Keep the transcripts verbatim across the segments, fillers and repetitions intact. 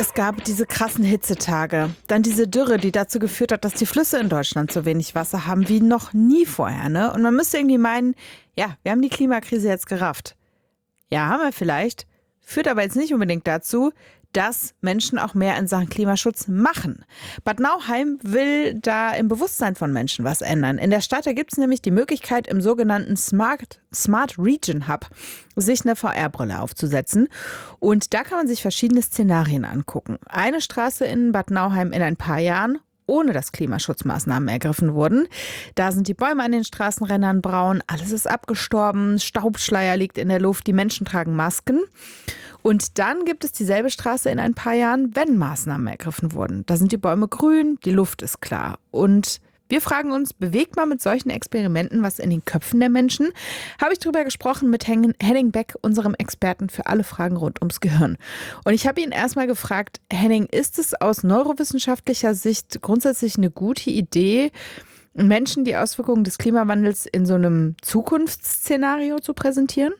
Es gab diese krassen Hitzetage, dann diese Dürre, die dazu geführt hat, dass die Flüsse in Deutschland so wenig Wasser haben wie noch nie vorher. Ne? Und man müsste irgendwie meinen, ja, wir haben die Klimakrise jetzt gerafft. Ja, haben wir vielleicht, führt aber jetzt nicht unbedingt dazu, dass Menschen auch mehr in Sachen Klimaschutz machen. Bad Nauheim will da im Bewusstsein von Menschen was ändern. In der Stadt gibt es nämlich die Möglichkeit, im sogenannten Smart, Smart Region Hub sich eine V R-Brille aufzusetzen. Und da kann man sich verschiedene Szenarien angucken. Eine Straße in Bad Nauheim in ein paar Jahren, ohne dass Klimaschutzmaßnahmen ergriffen wurden. Da sind die Bäume an den Straßenrändern braun, alles ist abgestorben, Staubschleier liegt in der Luft, die Menschen tragen Masken. Und dann gibt es dieselbe Straße in ein paar Jahren, wenn Maßnahmen ergriffen wurden. Da sind die Bäume grün, die Luft ist klar. Und wir fragen uns, bewegt man mit solchen Experimenten was in den Köpfen der Menschen? Habe ich darüber gesprochen mit Henning Beck, unserem Experten für alle Fragen rund ums Gehirn. Und ich habe ihn erstmal gefragt, Henning, ist es aus neurowissenschaftlicher Sicht grundsätzlich eine gute Idee, Menschen die Auswirkungen des Klimawandels in so einem Zukunftsszenario zu präsentieren?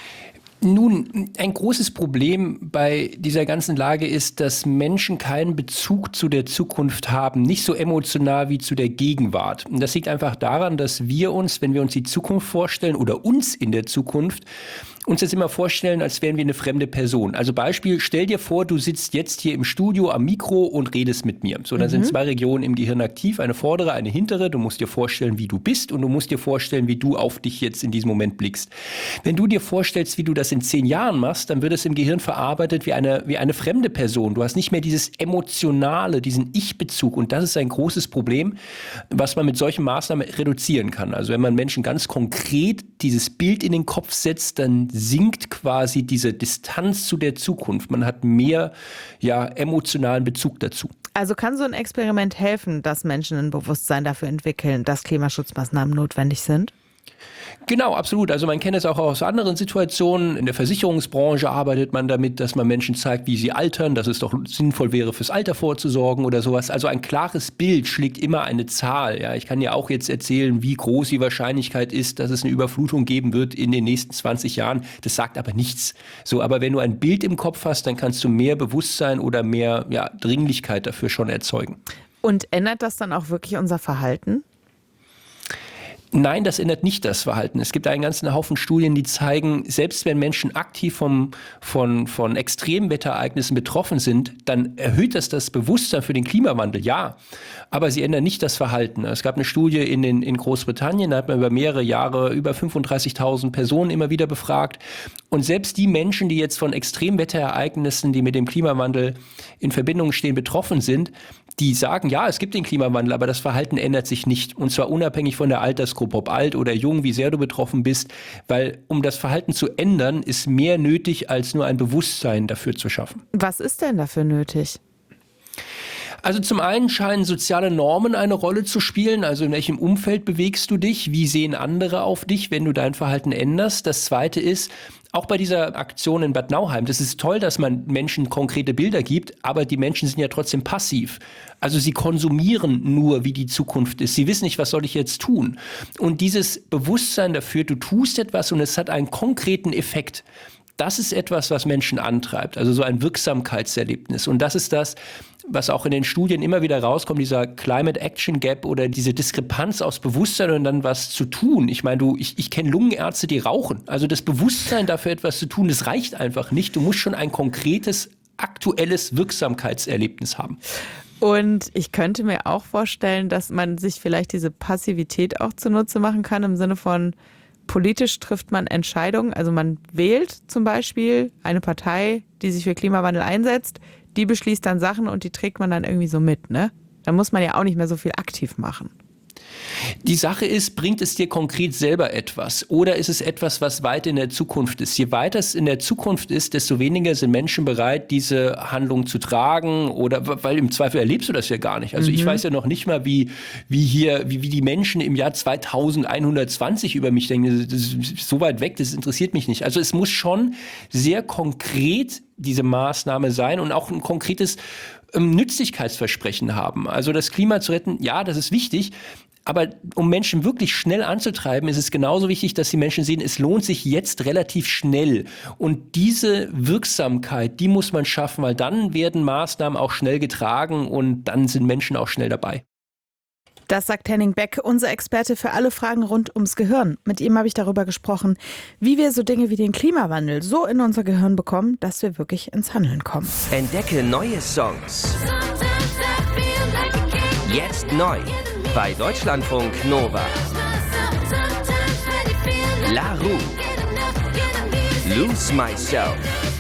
Nun, ein großes Problem bei dieser ganzen Lage ist, dass Menschen keinen Bezug zu der Zukunft haben, nicht so emotional wie zu der Gegenwart. Und das liegt einfach daran, dass wir uns, wenn wir uns die Zukunft vorstellen oder uns in der Zukunft, uns das immer vorstellen, als wären wir eine fremde Person. Also Beispiel, stell dir vor, du sitzt jetzt hier im Studio am Mikro und redest mit mir. So, dann mhm. sind zwei Regionen im Gehirn aktiv, eine vordere, eine hintere. Du musst dir vorstellen, wie du bist und du musst dir vorstellen, wie du auf dich jetzt in diesem Moment blickst. Wenn du dir vorstellst, wie du das in zehn Jahren machst, dann wird es im Gehirn verarbeitet wie eine, wie eine fremde Person. Du hast nicht mehr dieses Emotionale, diesen Ich-Bezug. Und das ist ein großes Problem, was man mit solchen Maßnahmen reduzieren kann. Also wenn man Menschen ganz konkret dieses Bild in den Kopf setzt, dann sinkt quasi diese Distanz zu der Zukunft. Man hat mehr ja, emotionalen Bezug dazu. Also kann so ein Experiment helfen, dass Menschen ein Bewusstsein dafür entwickeln, dass Klimaschutzmaßnahmen notwendig sind? Genau, absolut. Also man kennt es auch aus anderen Situationen. In der Versicherungsbranche arbeitet man damit, dass man Menschen zeigt, wie sie altern, dass es doch sinnvoll wäre, fürs Alter vorzusorgen oder sowas. Also ein klares Bild schlägt immer eine Zahl. Ja, ich kann ja auch jetzt erzählen, wie groß die Wahrscheinlichkeit ist, dass es eine Überflutung geben wird in den nächsten zwanzig Jahren. Das sagt aber nichts. So, aber wenn du ein Bild im Kopf hast, dann kannst du mehr Bewusstsein oder mehr ja, Dringlichkeit dafür schon erzeugen. Und ändert das dann auch wirklich unser Verhalten? Nein, das ändert nicht das Verhalten. Es gibt einen ganzen Haufen Studien, die zeigen, selbst wenn Menschen aktiv vom, von, von Extremwetterereignissen betroffen sind, dann erhöht das das Bewusstsein für den Klimawandel, ja. Aber sie ändern nicht das Verhalten. Es gab eine Studie in, den, in Großbritannien, da hat man über mehrere Jahre über fünfunddreißigtausend Personen immer wieder befragt. Und selbst die Menschen, die jetzt von Extremwetterereignissen, die mit dem Klimawandel in Verbindung stehen, betroffen sind, die sagen, ja, es gibt den Klimawandel, aber das Verhalten ändert sich nicht. Und zwar unabhängig von der Altersgruppe, ob alt oder jung, wie sehr du betroffen bist. Weil um das Verhalten zu ändern, ist mehr nötig, als nur ein Bewusstsein dafür zu schaffen. Was ist denn dafür nötig? Also zum einen scheinen soziale Normen eine Rolle zu spielen. Also in welchem Umfeld bewegst du dich? Wie sehen andere auf dich, wenn du dein Verhalten änderst? Das zweite ist, auch bei dieser Aktion in Bad Nauheim, das ist toll, dass man Menschen konkrete Bilder gibt, aber die Menschen sind ja trotzdem passiv. Also sie konsumieren nur, wie die Zukunft ist. Sie wissen nicht, was soll ich jetzt tun? Und dieses Bewusstsein dafür, du tust etwas und es hat einen konkreten Effekt. Das ist etwas, was Menschen antreibt, also so ein Wirksamkeitserlebnis. Und das ist das, was auch in den Studien immer wieder rauskommt, dieser Climate Action Gap oder diese Diskrepanz aus Bewusstsein und dann was zu tun. Ich meine, du, ich, ich kenne Lungenärzte, die rauchen. Also das Bewusstsein dafür, etwas zu tun, das reicht einfach nicht. Du musst schon ein konkretes, aktuelles Wirksamkeitserlebnis haben. Und ich könnte mir auch vorstellen, dass man sich vielleicht diese Passivität auch zunutze machen kann, im Sinne von, politisch trifft man Entscheidungen. Also man wählt zum Beispiel eine Partei, die sich für Klimawandel einsetzt, die beschließt dann Sachen und die trägt man dann irgendwie so mit, ne? Da muss man ja auch nicht mehr so viel aktiv machen. Die Sache ist, bringt es dir konkret selber etwas oder ist es etwas, was weit in der Zukunft ist? Je weiter es in der Zukunft ist, desto weniger sind Menschen bereit, diese Handlung zu tragen oder, weil im Zweifel erlebst du das ja gar nicht. Also mhm. ich weiß ja noch nicht mal, wie, wie hier, wie, wie die Menschen im Jahr zweitausendeinhundertzwanzig über mich denken. Das ist so weit weg, das interessiert mich nicht. Also es muss schon sehr konkret diese Maßnahme sein und auch ein konkretes ähm, Nützlichkeitsversprechen haben. Also das Klima zu retten, ja, das ist wichtig. Aber um Menschen wirklich schnell anzutreiben, ist es genauso wichtig, dass die Menschen sehen, es lohnt sich jetzt relativ schnell. Und diese Wirksamkeit, die muss man schaffen, weil dann werden Maßnahmen auch schnell getragen und dann sind Menschen auch schnell dabei. Das sagt Henning Beck, unser Experte für alle Fragen rund ums Gehirn. Mit ihm habe ich darüber gesprochen, wie wir so Dinge wie den Klimawandel so in unser Gehirn bekommen, dass wir wirklich ins Handeln kommen. Entdecke neue Songs. Jetzt neu bei Deutschlandfunk Nova. La Roux. Lose Myself.